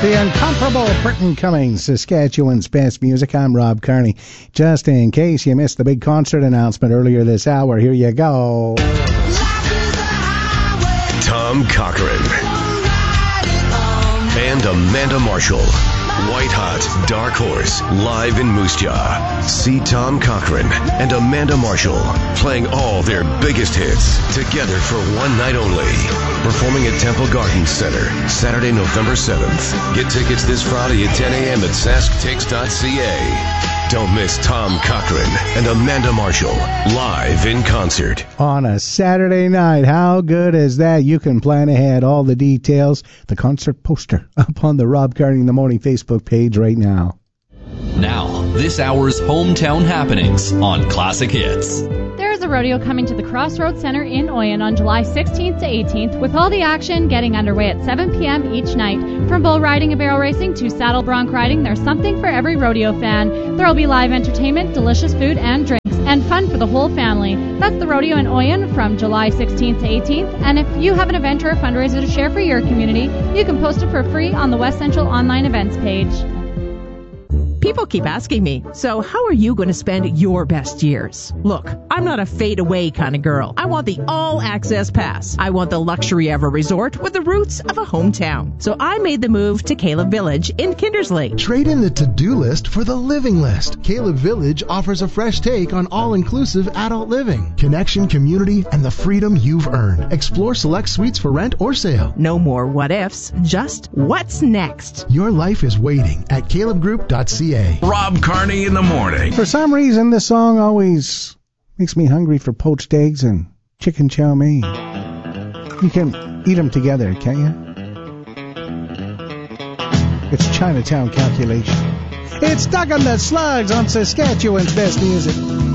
The incomparable Britton Cummings, Saskatchewan's best music. I'm Rob Kearney. Just in case you missed the big concert announcement earlier this hour, here you go. Tom Cochrane and Amanda Marshall. White Hot, Dark Horse, live in Moose Jaw. See Tom Cochrane and Amanda Marshall playing all their biggest hits together for one night only. Performing at Temple Gardens Center, Saturday, November 7th. Get tickets this Friday at 10 a.m. at sasktix.ca. Don't miss Tom Cochrane and Amanda Marshall live in concert. On a Saturday night. How good is that? You can plan ahead. All the details, the concert poster up on the Rob Kearney in the Morning Facebook page right now. Now, this hour's hometown happenings on Classic Hits. There is a rodeo coming to the Crossroads Center in Oyen on July 16th to 18th, with all the action getting underway at 7 p.m. each night. From bull riding and barrel racing to saddle bronc riding, there's something for every rodeo fan. There will be live entertainment, delicious food and drinks, and fun for the whole family. That's the rodeo in Oyen from July 16th to 18th, and if you have an event or a fundraiser to share for your community, you can post it for free on the West Central online events page. People keep asking me, so how are you going to spend your best years? Look, I'm not a fade-away kind of girl. I want the all-access pass. I want the luxury of a resort with the roots of a hometown. So I made the move to Caleb Village in Kindersley. Trade in the to-do list for the living list. Caleb Village offers a fresh take on all-inclusive adult living, connection, community, and the freedom you've earned. Explore select suites for rent or sale. No more what-ifs, just what's next. Your life is waiting at calebgroup.ca. Rob Kearney in the morning. For some reason, this song always makes me hungry for poached eggs and chicken chow mein. You can eat them together, can't you? It's Chinatown Calculation. It's Doug and the Slugs on Saskatchewan's best music.